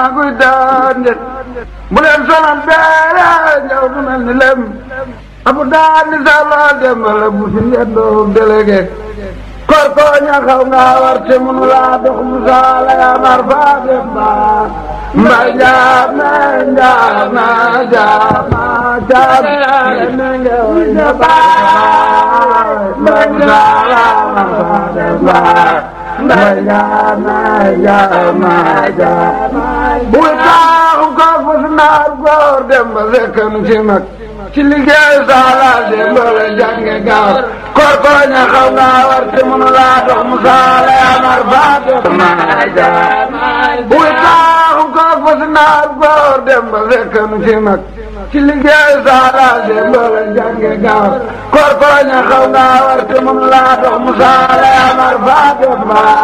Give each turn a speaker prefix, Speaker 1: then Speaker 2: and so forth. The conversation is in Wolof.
Speaker 1: guy daan njëkk bu leen sonal beere ñëw du mel ni lem abu daan ni sala dem la bu fi ndoo délégué kor ko ña xaw nga war te mënu laa dox mu saala yaa mar faa dem baa mbay njaam na njaam na njaam na njaam na njaam mbay saala mar faa dem baa mbay njaam na njaam na njaam buy taaxu ko fus naar góor dem ba sekkanu ci mag ci liggéey saala dem ba la jànge gaaw kor ko ña xaw nga war te mënu laa dox mu saala yaa mar faa dem baa buy taaxu ko fus naar góor dem ba sekkanu ci mag ci liggéey saala dem ba la jànge gaaw kor ko ña xaw nga war te mënu laa dox mu saala yaa mar faa dem baa